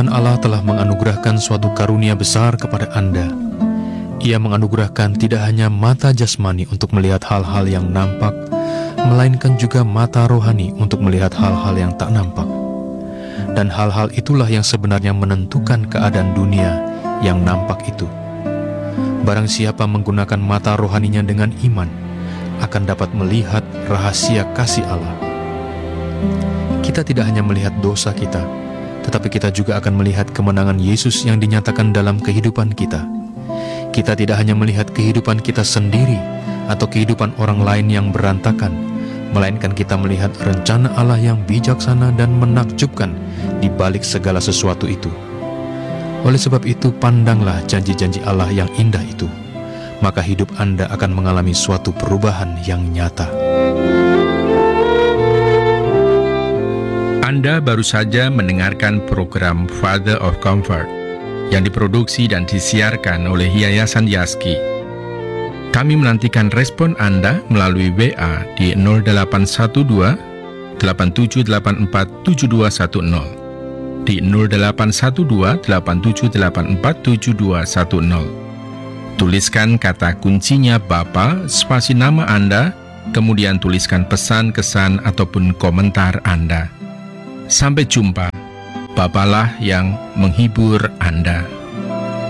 Tuhan Allah telah menganugerahkan suatu karunia besar kepada Anda. Ia menganugerahkan tidak hanya mata jasmani untuk melihat hal-hal yang nampak, melainkan juga mata rohani untuk melihat hal-hal yang tak nampak. Dan hal-hal itulah yang sebenarnya menentukan keadaan dunia yang nampak itu. Barang siapa menggunakan mata rohaninya dengan iman, akan dapat melihat rahasia kasih Allah. Kita tidak hanya melihat dosa kita, tetapi kita juga akan melihat kemenangan Yesus yang dinyatakan dalam kehidupan kita. Kita tidak hanya melihat kehidupan kita sendiri atau kehidupan orang lain yang berantakan, melainkan kita melihat rencana Allah yang bijaksana dan menakjubkan di balik segala sesuatu itu. Oleh sebab itu, pandanglah janji-janji Allah yang indah itu, maka hidup Anda akan mengalami suatu perubahan yang nyata. Anda baru saja mendengarkan program Father of Comfort yang diproduksi dan disiarkan oleh Yayasan Yaski. Kami menantikan respon Anda melalui WA di 0812 8784 7210, di 0812 8784 7210. Tuliskan kata kuncinya Bapa, spasi nama Anda, kemudian tuliskan pesan, kesan, ataupun komentar Anda. Sampai jumpa. Bapalah yang menghibur Anda.